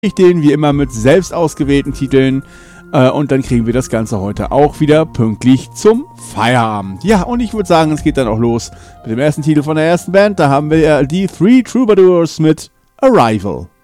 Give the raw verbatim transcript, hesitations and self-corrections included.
ich den wie immer mit selbst ausgewählten Titeln. Äh, und dann kriegen wir das Ganze heute auch wieder pünktlich zum Feierabend. Ja, und ich würde sagen, es geht dann auch los mit dem ersten Titel von der ersten Band. Da haben wir die Three Troubadours mit Arrival.